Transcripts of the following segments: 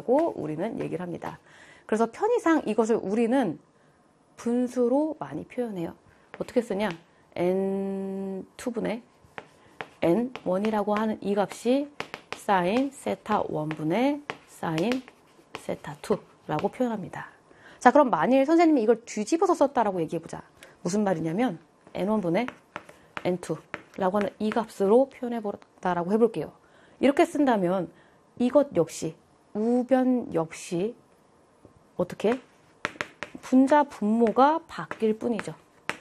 라고 우리는 얘기를 합니다. 그래서 편의상 이것을 우리는 분수로 많이 표현해요. 어떻게 쓰냐? n2분의 n1이라고 하는 이 값이 sin 세타 1분의 sin 세타 2라고 표현합니다. 자, 그럼 만일 선생님이 이걸 뒤집어서 썼다라고 얘기해보자. 무슨 말이냐면 n1분의 n2라고 하는 이 값으로 표현해보다라고 해볼게요. 이렇게 쓴다면 이것 역시 우변 역시 어떻게? 분자 분모가 바뀔 뿐이죠.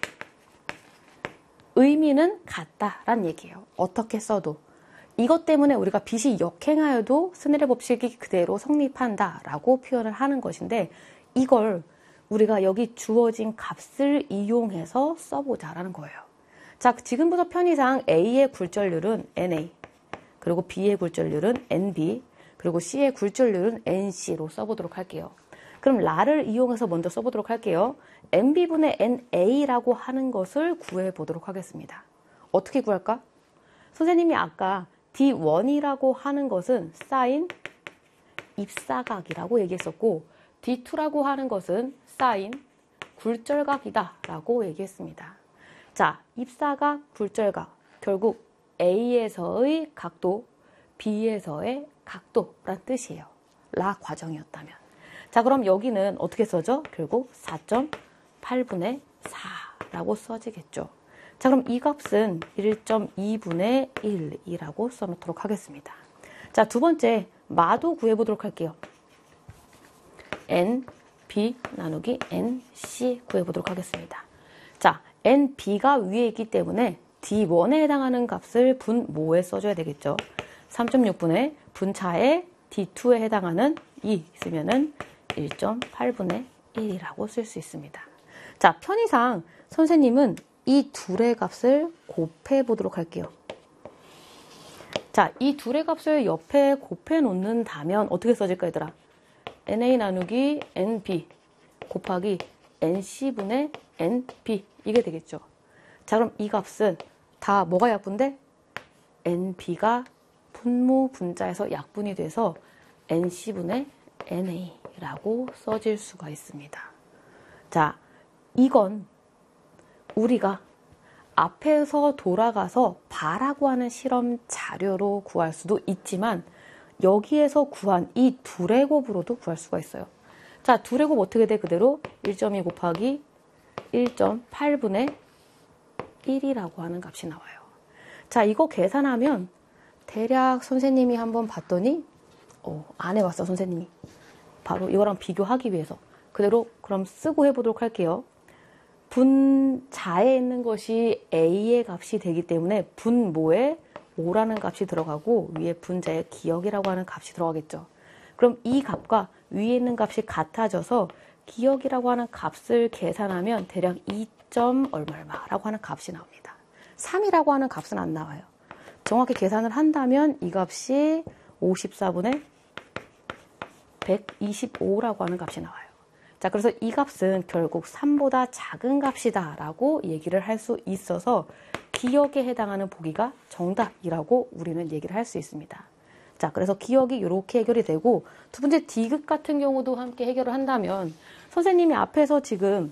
의미는 같다란 얘기예요. 어떻게 써도. 이것 때문에 우리가 빗이 역행하여도 스네일 법칙이 그대로 성립한다라고 표현을 하는 것인데 이걸 우리가 여기 주어진 값을 이용해서 써보자라는 거예요. 자, 지금부터 편의상 A의 굴절률은 NA, 그리고 B의 굴절률은 NB, 그리고 C의 굴절률은 NC로 써보도록 할게요. 그럼 라를 이용해서 먼저 써보도록 할게요. NB분의 NA라고 하는 것을 구해보도록 하겠습니다. 어떻게 구할까? 선생님이 아까 D1이라고 하는 것은 사인 입사각이라고 얘기했었고 D2라고 하는 것은 사인 굴절각이다 라고 얘기했습니다. 자, 입사각, 굴절각 결국 A에서의 각도, B에서의 각도란 뜻이에요. 라 과정이었다면. 자, 그럼 여기는 어떻게 써져? 결국 4.8분의 4라고 써지겠죠. 자, 그럼 이 값은 1.2분의 1이라고 써놓도록 하겠습니다. 자, 두 번째 마도 구해보도록 할게요. NB 나누기 NC 구해보도록 하겠습니다. 자, NB가 위에 있기 때문에 D1에 해당하는 값을 분모에 써줘야 되겠죠. 3.6분의 분차에 D2에 해당하는 2 있으면은 1.8분의 1이라고 쓸 수 있습니다. 자, 편의상 선생님은 이 둘의 값을 곱해 보도록 할게요. 자, 이 둘의 값을 옆에 곱해 놓는다면 어떻게 써질까, 얘들아? NA 나누기 NB 곱하기 NC분의 NB 이게 되겠죠. 자, 그럼 이 값은 다 뭐가 약분돼? NB가 분모 분자에서 약분이 돼서 NC분의 NA라고 써질 수가 있습니다. 자, 이건 우리가 앞에서 돌아가서 바라고 하는 실험 자료로 구할 수도 있지만 여기에서 구한 이 둘의 곱으로도 구할 수가 있어요. 자, 둘의 곱 어떻게 돼? 그대로 1.2 곱하기 1.8분의 1이라고 하는 값이 나와요. 자, 이거 계산하면 대략 선생님이 한번 봤더니 안 해봤어, 선생님이. 바로 이거랑 비교하기 위해서. 그대로 그럼 쓰고 해보도록 할게요. 분자에 있는 것이 A의 값이 되기 때문에 분모에 5라는 값이 들어가고 위에 분자에 기억이라고 하는 값이 들어가겠죠. 그럼 이 값과 위에 있는 값이 같아져서 기억이라고 하는 값을 계산하면 대략 2점 얼마라고 하는 값이 나옵니다. 3이라고 하는 값은 안 나와요. 정확히 계산을 한다면 이 값이 54분의 125라고 하는 값이 나와요. 자, 그래서 이 값은 결국 3보다 작은 값이다 라고 얘기를 할 수 있어서 기억에 해당하는 보기가 정답이라고 우리는 얘기를 할 수 있습니다. 자, 그래서 기억이 이렇게 해결이 되고 두 번째 디귿 같은 경우도 함께 해결을 한다면 선생님이 앞에서 지금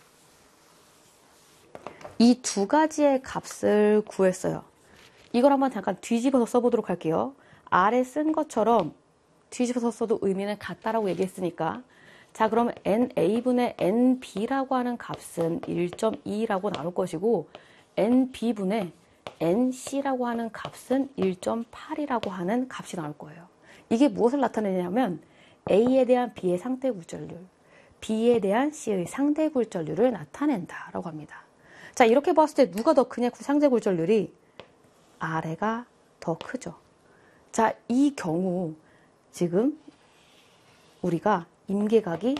이 두 가지의 값을 구했어요. 이걸 한번 잠깐 뒤집어서 써보도록 할게요. 아래 쓴 것처럼 뒤집어서 써도 의미는 같다라고 얘기했으니까 자, 그러면 NA분의 NB라고 하는 값은 1.2라고 나올 것이고 NB분의 NC라고 하는 값은 1.8이라고 하는 값이 나올 거예요. 이게 무엇을 나타내냐면 A에 대한 B의 상대 굴절률, B에 대한 C의 상대 굴절률을 나타낸다라고 합니다. 자, 이렇게 봤을 때 누가 더 크냐? 상대 굴절률이 아래가 더 크죠. 자, 이 경우 지금 우리가 임계각이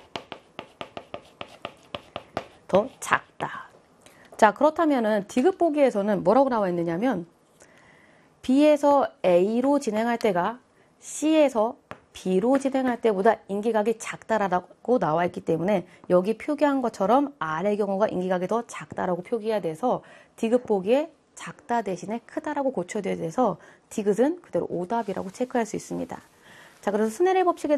더 작다. 자, 그렇다면은 디귿 보기에서는 뭐라고 나와 있느냐면 B에서 A로 진행할 때가 C에서 B로 진행할 때보다 임계각이 작다라고 나와 있기 때문에 여기 표기한 것처럼 아래 경우가 임계각이 더 작다라고 표기해야 돼서 디귿 보기에 작다 대신에 크다라고 고쳐야 돼서 디귿은 그대로 오답이라고 체크할 수 있습니다. 자, 그래서 스네일 법칙에